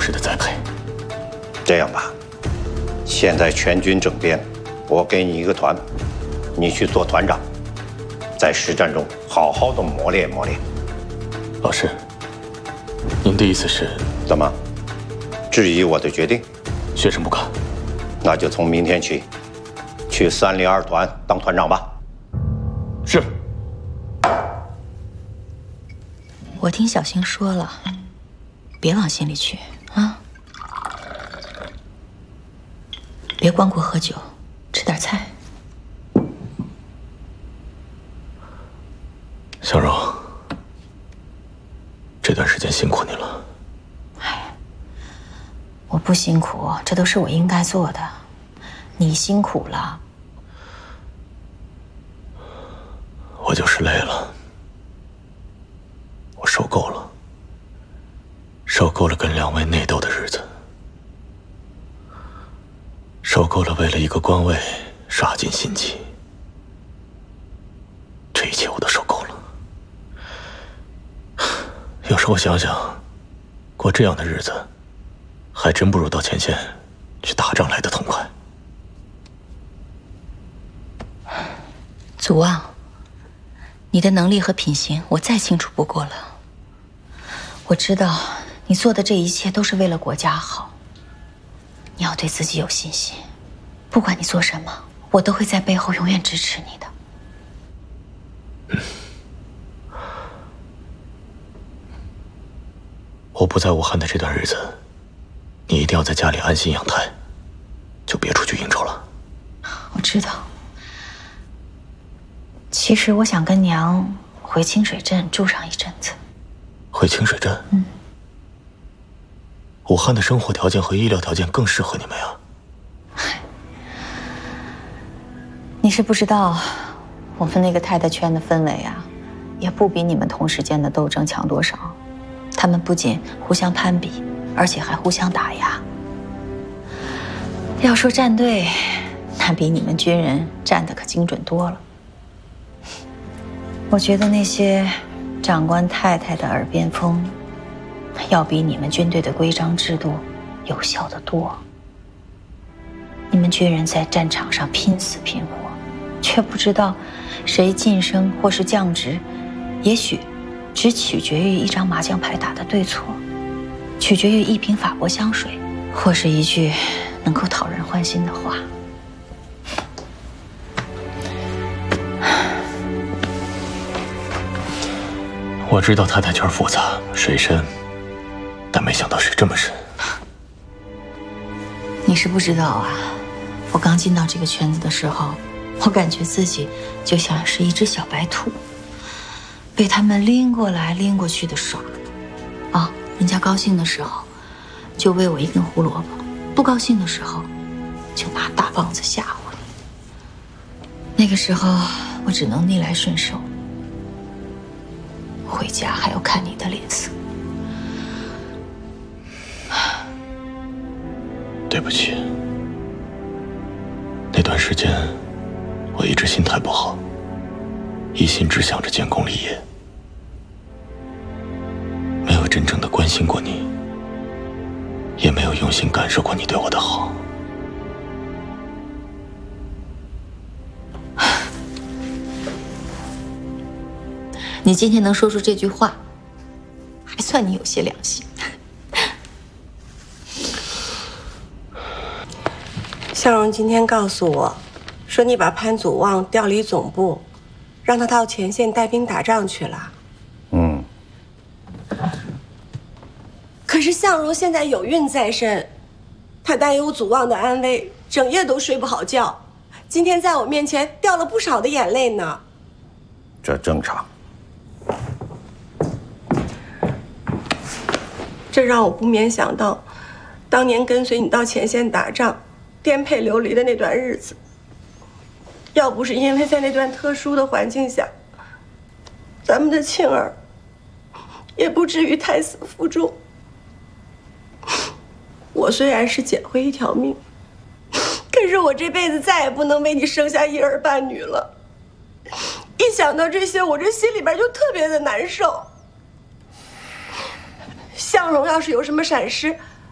师的栽培。 这样吧，现在全军整编，我给你一个团，你去做团长，在实战中好好的磨练磨练。 老师，您的意思是？ 怎么，质疑我的决定？ 学生不敢。 那就从明天起，去302团当团长吧。 是。 我听小星说了，别往心里去啊。别光顾喝酒，吃点菜。 小荣，这段时间辛苦你了。 哎，我不辛苦，这都是我应该做的。你辛苦了。 我就是累了，我受够了，受够了跟2位内斗的日子，受够了为了一个官位杀尽心机，这一切我都受够了。有时候想想，过这样的日子，还真不如到前线去打仗来的痛快。 祖望，你的能力和品行我再清楚不过了。我知道你做的这一切都是为了国家好，你要对自己有信心。不管你做什么，我都会在背后永远支持你的。 我不在武汉的这段日子，你一定要在家里安心养胎，就别出去应酬了。 我知道。其实我想跟娘回清水镇住上一阵子。 回清水镇？嗯。武汉的生活条件和医疗条件更适合你们呀。 你是不知道，我们那个太太圈的氛围啊，也不比你们同事间的斗争强多少。他们不仅互相攀比，而且还互相打压。要说站队，那比你们军人站得可精准多了。我觉得那些长官太太的耳边风，要比你们军队的规章制度有效得多。你们军人在战场上拼死拼活，却不知道谁晋升或是降职，也许只取决于一张麻将牌打的对错，取决于一瓶法国香水，或是一句能够讨人欢心的话。 我知道太太圈复杂水深，但没想到是这么深。 你是不知道啊，我刚进到这个圈子的时候，我感觉自己就像是一只小白兔，被他们拎过来拎过去的耍。啊，人家高兴的时候就喂我一根胡萝卜，不高兴的时候就拿大棒子吓唬你。那个时候我只能逆来顺受，回家还要看你的脸色。 对不起，那段时间我一直心态不好，一心只想着建功立业，没有真正的关心过你，也没有用心感受过你对我的好。 你今天能说出这句话，还算你有些良心。 向荣今天告诉我，说你把潘祖望调离总部，让他到前线带兵打仗去了。 嗯。 可是向荣现在有孕在身，他担忧祖望的安危，整夜都睡不好觉。今天在我面前掉了不少的眼泪呢。 这正常。 这让我不免想到，当年跟随你到前线打仗，颠沛流离的那段日子。要不是因为在那段特殊的环境下，咱们的庆儿也不至于胎死腹中。我虽然是捡回一条命，可是我这辈子再也不能为你生下一儿半女了。一想到这些，我这心里边就特别的难受。向荣要是有什么闪失，